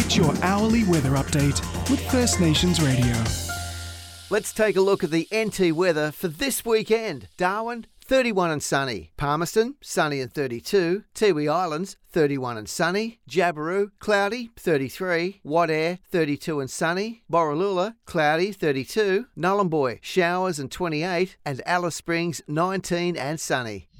Get your hourly weather update with First Nations Radio. Let's take a look at the NT weather for this weekend. Darwin, 31 and sunny. Palmerston, sunny and 32. Tiwi Islands, 31 and sunny. Jabiru, cloudy, 33. Wadair, 32 and sunny. Borroloola, cloudy, 32. Nhulunbuy, showers and 28. And Alice Springs, 19 and sunny.